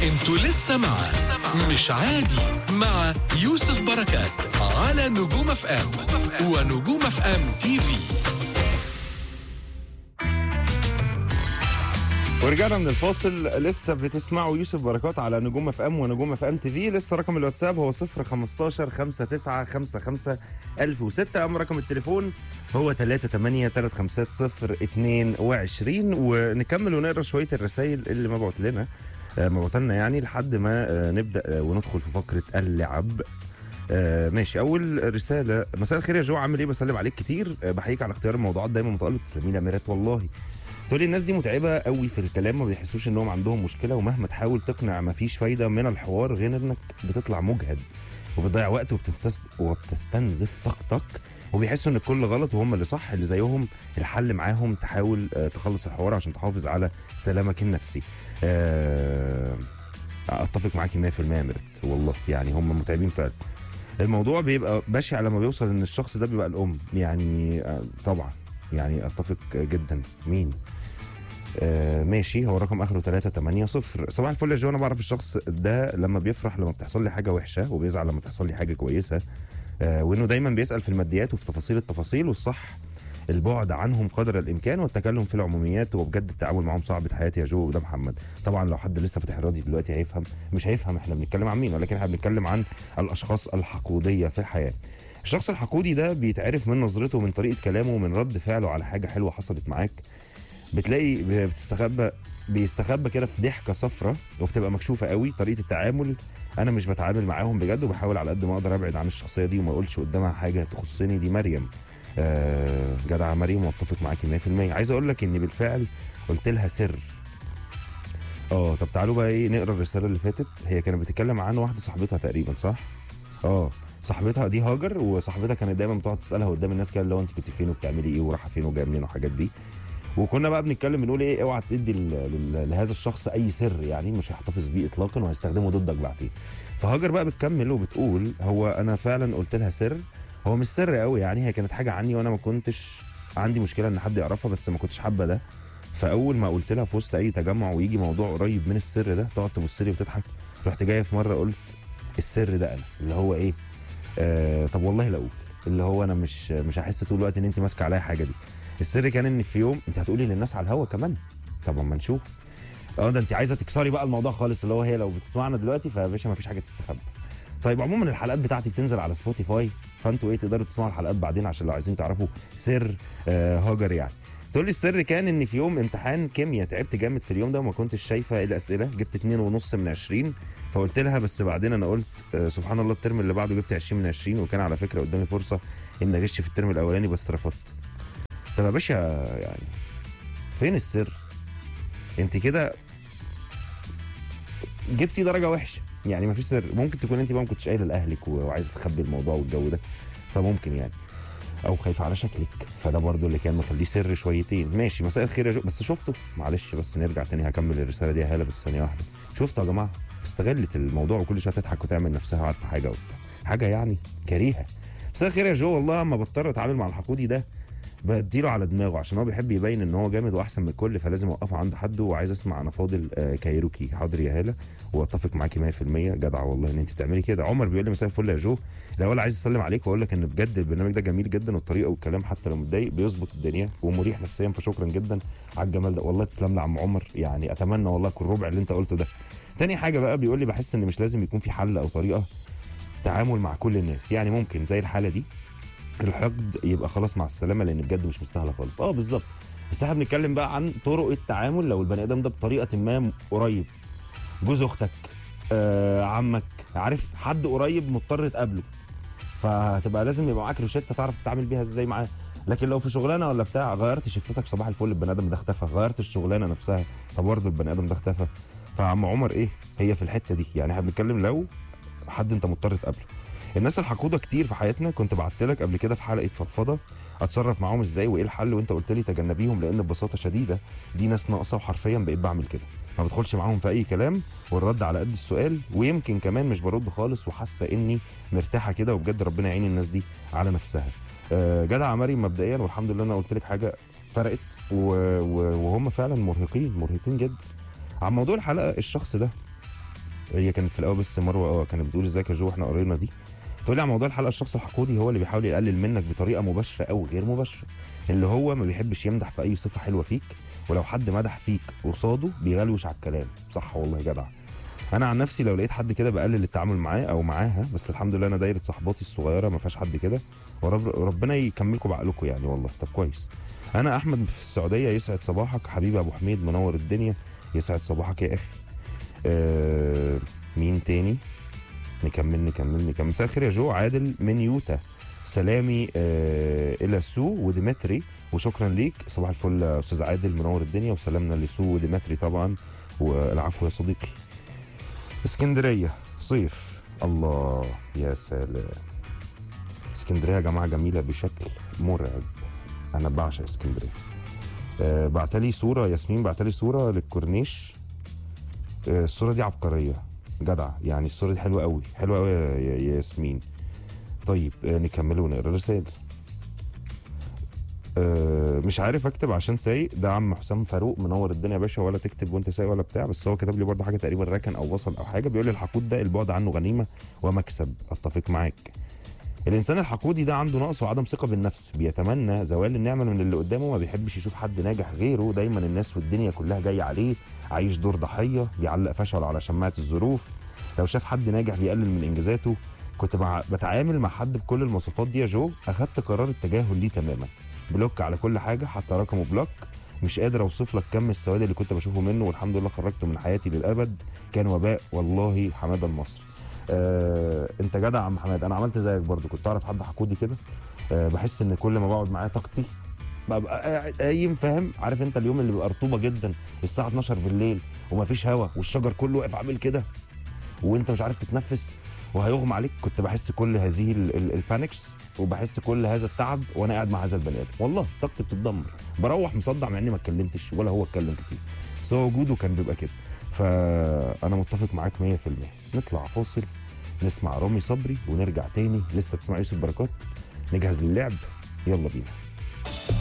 انتوا لسه مع مش عادي مع يوسف بركات على نجوم اف ام ونجوم اف ام تي في. ورجعنا من الفاصل، لسه بتسمعوا يوسف بركات على نجوم اف ام ونجوم اف ام تي في. لسه رقم الواتساب هو 015 59 55 1006. اما رقم التليفون هو 38 ونكمل ونقرا شويه الرسائل اللي مبعوت لنا يعني لحد ما نبدا وندخل في فقره اللعب. ماشي. اول رساله: مساء الخير يا جو، عامل ايه؟ بسلم عليك كتير، بحييك على اختيار الموضوعات، دايما متالق. تسلمي لي يا ميرات والله. تقولي الناس دي متعبه قوي في الكلام، ما بيحسوش انهم عندهم مشكله، ومهما تحاول تقنع مفيش فايده من الحوار غير انك بتطلع مجهد وبتضيع وقت وبتستنزف طاقتك، وبيحسوا ان الكل غلط وهم اللي صح. اللي زيهم الحل معاهم تحاول تخلص الحوار عشان تحافظ على سلامك النفسي. اتفق معاكي 100% يا ميرت والله، يعني هم متعبين فعلا. الموضوع بيبقى بشع لما بيوصل ان الشخص ده بيبقى الام يعني. طبعا يعني اتفق جدا. مين؟ ماشي. هو رقم اخره 380. صباح الفل يا جو، انا بعرف الشخص ده لما بيفرح لما بتحصل لي حاجه وحشه، وبيزعل لما تحصل لي حاجه كويسه، وانه دايما بيسال في الماديات وفي تفاصيل التفاصيل، والصح البعد عنهم قدر الامكان والتكلم في العموميات، وبجد التعامل معهم صعب حياتي يا جو. وده محمد. طبعا لو حد لسه فاتح الراديو دلوقتي هيفهم، مش هيفهم احنا بنتكلم عن مين، ولكن احنا بنتكلم عن الاشخاص الحقوديه في الحياه. الشخص الحقودي ده بيتعرف من نظرته ومن طريقه كلامه ومن رد فعله على حاجه حلوه حصلت معاك. بتلاقي بيستخبى كده في ضحكه صفرة وبتبقى مكشوفه قوي طريقه التعامل. انا مش بتعامل معاهم بجد، وبحاول على قد ما اقدر ابعد عن الشخصيه دي وما اقولش قدامها حاجه تخصني. دي مريم. جدعه مريم، واتفق معاكي 100%. عايز اقول لك اني بالفعل قلت لها سر. طب تعالوا بقى ايه نقرا الرساله اللي فاتت. هي كانت بتتكلم عن واحده صاحبتها تقريبا، صح؟ صاحبتها دي هاجر، وصاحبتها كانت دايما بتقعد تسالها قدام الناس كده، لو انت كنت فين وبتعملي ايه ورايحه فين وجايه منين وحاجات دي. وكنا بقى بنتكلم بنقول ايه، اوعى تدي لهذا الشخص اي سر، يعني مش هيحتفظ بيه اطلاقا وهيستخدمه ضدك بعدين. فهاجر بقى بتكمل وبتقول: هو انا فعلا قلت لها سر، هو مش سر قوي يعني، هي كانت حاجه عني وانا ما كنتش عندي مشكله ان حد يعرفها، بس ما كنتش حابه ده. فاول ما قلت لها في وسط اي تجمع ويجي موضوع قريب من السر ده تقعد تبص لي وتضحك. رحت جايه في مره قلت: السر ده انا اللي هو ايه؟ طب والله لا اقول، اللي هو انا مش هحس طول الوقت ان انت ماسكه عليا حاجه دي. السر كان ان في يوم انت هتقولي للناس على الهوا كمان. طب اما نشوف. ده انت عايزه تكسري بقى الموضوع خالص، اللي هو هي لو بتسمعنا دلوقتي فيا باشا ما فيش حاجه تستخبى. طيب عموما الحلقات بتاعتي بتنزل على سبوتيفاي، فانتوا ايه تقدروا تسمعوا الحلقات بعدين عشان لو عايزين تعرفوا سر هاجر يعني. تقول لي السر كان ان في يوم امتحان كيمياء تعبت جامد في اليوم ده وما كنتش شايفه ايه الاسئله، جبت 2.5 من 20. فقلت لها بس بعدين انا قلت سبحان الله الترم اللي بعده جبت 20 من 20، وكان على فكره قدامي فرصه ان اغش في الترم الاولاني بس رفضت. طب يا باشا يعني فين السر؟ انت كده جبتي درجه وحشه يعني، مفيش سر. ممكن تكون انت بقى ما كنتش قايله لاهلك وعايزه تخبي الموضوع والجو ده، فممكن يعني، او خايفه على شكلك، فده برضو اللي كان مخليه سر شويتين. ماشي. مساء الخير يا جو، بس شفته معلش بس نرجع تاني هكمل الرساله دي يا هاله بس ثانيه واحده. شفتوا يا جماعه؟ استغلت الموضوع وكل شويه تضحك وتعمل نفسها عارفه حاجه وبتاع، حاجه يعني كريهه. مساء الخير يا جو، والله اما بضطر اتعامل مع الحقودي ده بديله على دماغه عشان هو بيحب يبين ان هو جامد واحسن من الكل، فلازم اوقفه عند حده. وعايز اسمع انا فاضل كايروكي. حاضر يا هاله، واتفق معاكي 100%. جدعه والله ان انت بتعملي كده. عمر بيقول لي مساء الفل يا جو، الاول عايز اسلم عليك واقول لك ان بجد البرنامج ده جميل جدا، والطريقه والكلام حتى لو متضايق بيظبط الدنيا ومريح نفسيا، فشكرا جدا على الجمال ده. والله تسلم لي يا عم عمر، يعني اتمنى والله كل ربع اللي انت قلته ده. تاني حاجه بقى بيقول لي بحس ان مش لازم يكون في حل او طريقه تعامل مع كل الناس، يعني ممكن زي الحاله دي الحقد يبقى خلاص مع السلامه، لان بجد مش مستاهله خالص. بالظبط. بس احنا بنتكلم بقى عن طرق التعامل لو البني ادم ده بطريقه ما قريب، جوز اختك، عمك، عارف حد قريب مضطر تقابله، فهتبقى لازم يبقى معاك روشته تعرف تتعامل بيها ازاي معاه. لكن لو في شغلانه ولا بتاع غيرت شفتك صباح الفل البني ادم ده اختفى، غيرت الشغلانه نفسها فبرضه البني ادم ده اختفى. فعم عمر ايه هي في الحته دي يعني، احنا بنتكلم لو حد انت مضطر تقابله. الناس الحقوده كتير في حياتنا، كنت بعت لك قبل كده في حلقه فضفضه اتصرف معاهم ازاي وايه الحل، وانت قلت لي تجنبيهم لان ببساطه شديده دي ناس ناقصه، وحرفيا بقيت بعمل كده، ما بدخلش معاهم في اي كلام، والرد على قد السؤال، ويمكن كمان مش برد خالص وحاسه اني مرتاحه كده، وبجد ربنا يعين الناس دي على نفسها. جدع مريم مبدئيا، والحمد لله انا قلت لك حاجه فرقت وهم فعلا مرهقين جدا. عن موضوع الحلقه، الشخص ده هي كانت في الاول بس مروه كانت بتقول ازيك يا جو احنا قرينا دي. تقول لي على موضوع الحلقه، الشخص الحقودي هو اللي بيحاول يقلل منك بطريقه مباشره او غير مباشره، اللي هو ما بيحبش يمدح في اي صفه حلوه فيك، ولو حد مدح فيك قصاده بيغلوش على الكلام. صح والله جدع. انا عن نفسي لو لقيت حد كده بقلل التعامل معاه او معاها، بس الحمد لله انا دايره صحباتي الصغيره ما فيهاش حد كده، وربنا يكملكم بعقلكم يعني والله. طب كويس. انا احمد في السعوديه، يسعد صباحك حبيبي ابو حميد منور الدنيا. يسعد صباحك يا اخي. مين تاني؟ نكمل. مساء الخير يا جو، عادل من يوتا، سلامي الى سو وديمتري وشكرا ليك. صباح الفل يا استاذ عادل منور الدنيا، وسلامنا لسو وديمتري طبعا، والعفو يا صديقي. اسكندريه صيف، الله يا سلام. اسكندريه يا جماعه جميله بشكل مرعب، انا بعشق اسكندريه. بعتلي صوره ياسمين، بعتلي صوره للكورنيش. الصوره دي عبقريه جدع، يعني الصوره دي حلوه قوي حلوه قوي يا ياسمين. طيب نكمل ونقرا الرسائل. مش عارف اكتب عشان سايق، ده عم حسام فاروق منور الدنيا يا باشا، ولا تكتب وانت سايق ولا بتاع، بس هو كتب لي برضه حاجه تقريبا راكن او وصل او حاجه. بيقول لي الحقود ده البعد عنه غنيمه ومكسب. اتفق معاك. الانسان الحقودي ده عنده نقص وعدم ثقه بالنفس، بيتمنى زوال النعمه من اللي قدامه، ما بيحبش يشوف حد ناجح غيره، دايما الناس والدنيا كلها جايه عليه، عايش دور ضحيه، بيعلق فشله على شماعه الظروف. لو شاف حد ناجح بيقلل من انجازاته. كنت بتعامل مع حد بكل المواصفات دي يا جو، اخدت قرار التجاهل ليه تماما، بلوك على كل حاجه حتى رقمه بلوك. مش قادر اوصف لك كم السواد اللي كنت بشوفه منه، والحمد لله خرجته من حياتي للابد، كان وباء والله. حماده المصري. انت جدع يا عم حماد، انا عملت زيك برضو، كنت اعرف حد حقودي كده. بحس ان كل ما بقعد معاه طاقتي ببقى قاعد قايم، فاهم؟ عارف انت اليوم اللي بيبقى رطوبه جدا الساعه 12 بالليل ومفيش هوا والشجر كله واقف عامل كده وانت مش عارف تتنفس وهيغمى عليك، كنت بحس كل هذه البانكس وبحس كل هذا التعب وانا قاعد مع هذا البني ادم، والله طاقتي بتتدمر، بروح مصدع مع اني ما اتكلمتش ولا هو اتكلم كتير، بس هو وجوده كان بيبقى كده. فانا متفق معاك 100%. نطلع فاصل نسمع رامي صبري ونرجع تاني، لسه بتسمع يوسف بركات، نجهز للعب، يلا بينا.